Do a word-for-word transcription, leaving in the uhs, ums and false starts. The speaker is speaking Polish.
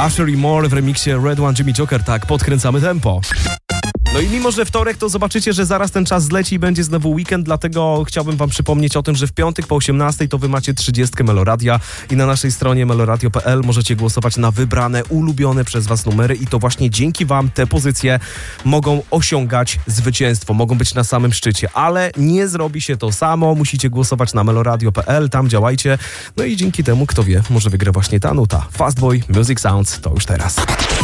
Usher i More w remiksie Red One Jimmy Joker. Tak, podkręcamy tempo. No i mimo, że wtorek, to zobaczycie, że zaraz ten czas zleci i będzie znowu weekend, dlatego chciałbym wam przypomnieć o tym, że w piątek po osiemnastej to wy macie trzydziestkę Meloradia i na naszej stronie meloradio kropka p l możecie głosować na wybrane, ulubione przez was numery i to właśnie dzięki wam te pozycje mogą osiągać zwycięstwo, mogą być na samym szczycie, ale nie zrobi się to samo, musicie głosować na meloradio kropka p l, tam działajcie, no i dzięki temu, kto wie, może wygra właśnie ta nuta. Fastboy, Music Sounds, to już teraz.